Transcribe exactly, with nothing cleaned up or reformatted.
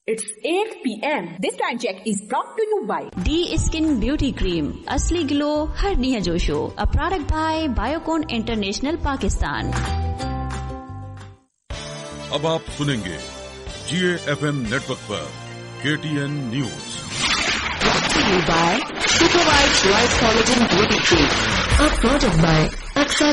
It's eight p m This time check is brought to you by D Skin Beauty Cream. असली glow हर निया जोशो. A product by Biocon International Pakistan. अब आप सुनेंगे जी A F M network पर के T N news. By Supervised Rice Collagen Beauty Cream. A product by Axa